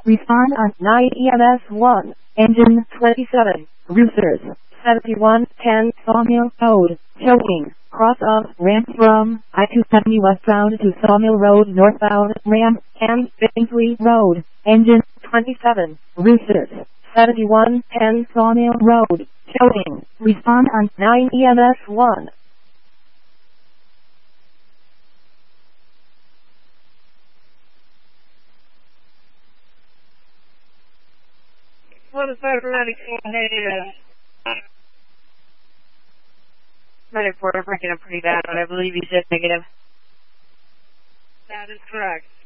Respond on 9 EMS 1. Engine 27. Roosters 7110 Sawmill Road. Choking. Cross off ramp from I-270 westbound to Sawmill Road northbound ramp and Billingsley Road. Engine 27. Roosters 7110 Sawmill Road. Choking. Respond on 9 EMS 1. What is that negative? Medic Porter breaking up pretty bad, but I believe he said negative. That is correct.